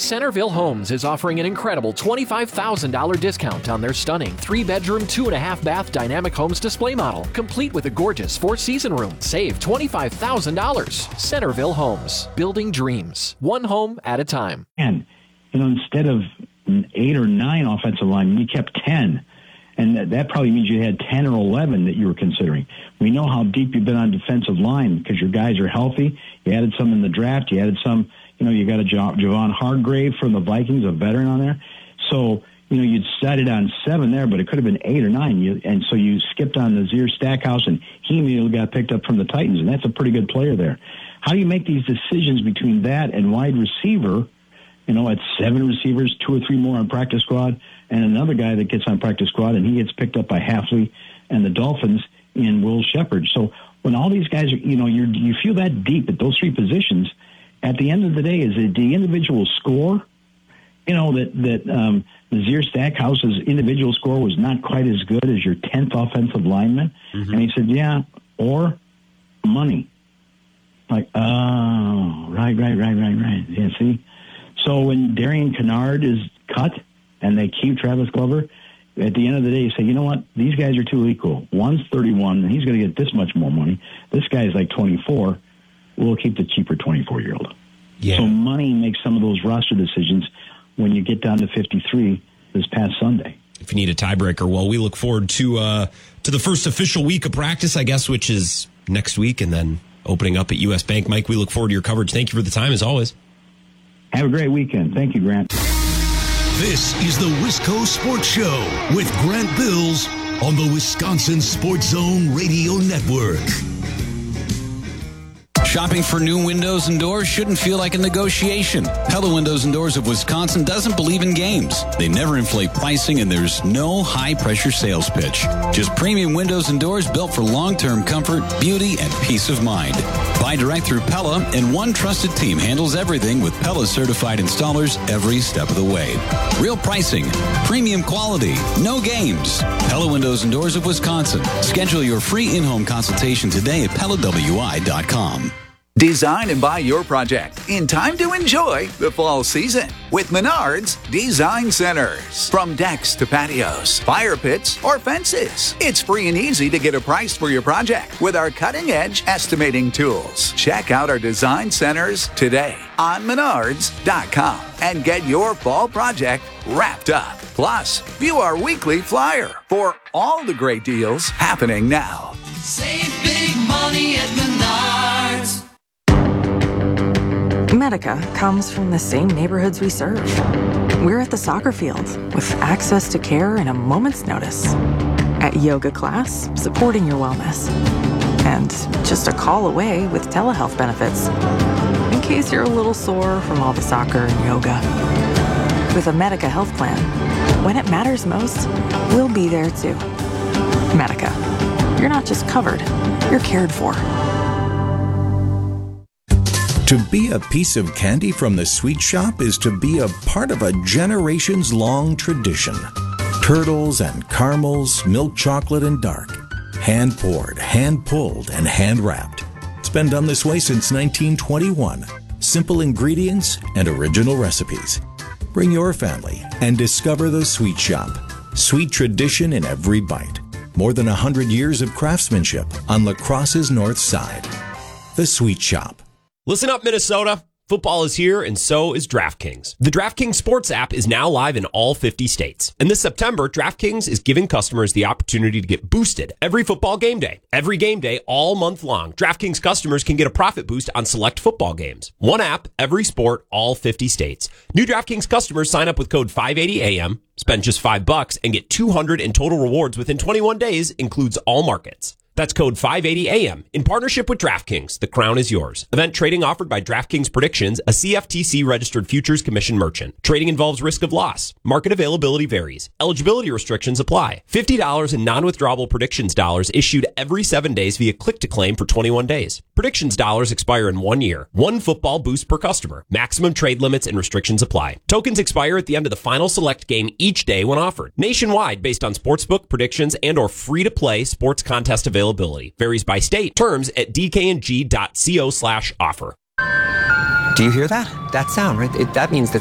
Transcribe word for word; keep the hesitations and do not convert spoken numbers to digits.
Centerville Homes is offering an incredible twenty-five thousand dollars discount on their stunning three-bedroom, two-and-a-half bath Dynamic Homes display model, complete with a gorgeous four-season room. Save twenty-five thousand dollars. Centerville Homes, building dreams, one home at a time. And, you know, instead of eight or nine offensive linemen, you kept ten. And that, that probably means you had ten or eleven that you were considering. We know how deep you've been on defensive line because your guys are healthy. You added some in the draft. You added some, you know, you got a jo- Javon Hargrave from the Vikings, a veteran on there. So, you know, you'd decided on seven there, but it could have been eight or nine. You, and so you skipped on Nazir Stackhouse, and he immediately got picked up from the Titans, and that's a pretty good player there. How do you make these decisions between that and wide receiver? You know, at seven receivers, two or three more on practice squad, and another guy that gets on practice squad, and he gets picked up by Hafley and the Dolphins in Will Shepherd. So when all these guys are, you know, you you feel that deep at those three positions, at the end of the day, is it the individual score? You know, that, that um, Nazir Stackhouse's individual score was not quite as good as your tenth offensive lineman. Mm-hmm. And he said, yeah, or money. Like, oh, right, right, right, right, right. Yeah, see? So when Darian Kennard is cut and they keep Travis Glover, at the end of the day, you say, you know what? These guys are too equal. One's thirty-one, and he's going to get this much more money. This guy's like twenty-four. We'll keep the cheaper twenty-four-year-old. Yeah. So money makes some of those roster decisions when you get down to fifty-three this past Sunday. If you need a tiebreaker, well, we look forward to uh, to the first official week of practice, I guess, which is next week, and then opening up at U S Bank. Mike, we look forward to your coverage. Thank you for the time, as always. Have a great weekend. Thank you, Grant. This is the Wisco Sports Show with Grant Bills on the Wisconsin Sports Zone Radio Network. Shopping for new windows and doors shouldn't feel like a negotiation. Pella Windows and Doors of Wisconsin doesn't believe in games. They never inflate pricing, and there's no high-pressure sales pitch. Just premium windows and doors built for long-term comfort, beauty, and peace of mind. Buy direct through Pella, and one trusted team handles everything with Pella certified installers every step of the way. Real pricing, premium quality, no games. Pella Windows and Doors of Wisconsin. Schedule your free in-home consultation today at Pella W I dot com. Design and buy your project in time to enjoy the fall season with Menards Design Centers. From decks to patios, fire pits, or fences, it's free and easy to get a price for your project with our cutting-edge estimating tools. Check out our design centers today on menards dot com and get your fall project wrapped up. Plus, view our weekly flyer for all the great deals happening now. Save big money at Menards. Medica comes from the same neighborhoods we serve. We're at the soccer field with access to care in a moment's notice. At yoga class, supporting your wellness. And just a call away with telehealth benefits. In case you're a little sore from all the soccer and yoga. With a Medica health plan, when it matters most, we'll be there too. Medica. You're not just covered, you're cared for. To be a piece of candy from the sweet shop is to be a part of a generations-long tradition. Turtles and caramels, milk chocolate and dark. Hand-poured, hand-pulled, and hand-wrapped. It's been done this way since nineteen twenty-one. Simple ingredients and original recipes. Bring your family and discover the sweet shop. Sweet tradition in every bite. More than one hundred years of craftsmanship on La Crosse's north side. The Sweet Shop. Listen up, Minnesota. Football is here, and so is DraftKings. The DraftKings Sports app is now live in all fifty states. And this September, DraftKings is giving customers the opportunity to get boosted every football game day. Every game day, all month long, DraftKings customers can get a profit boost on select football games. One app, every sport, all fifty states. New DraftKings customers sign up with code five eighty A M, spend just five bucks, and get two hundred in total rewards within twenty-one days, includes all markets. That's code five eighty A M. In partnership with DraftKings, the crown is yours. Event trading offered by DraftKings Predictions, a C F T C-registered futures commission merchant. Trading involves risk of loss. Market availability varies. Eligibility restrictions apply. fifty dollars in non-withdrawable predictions dollars issued every seven days via click-to-claim for twenty-one days. Predictions dollars expire in one year. One football boost per customer. Maximum trade limits and restrictions apply. Tokens expire at the end of the final select game each day when offered. Nationwide based on sportsbook, predictions, and or free-to-play sports contest availability. Varies by state. Terms at d k n g dot co slash offer. Do you hear that? That sound, right? It, that means that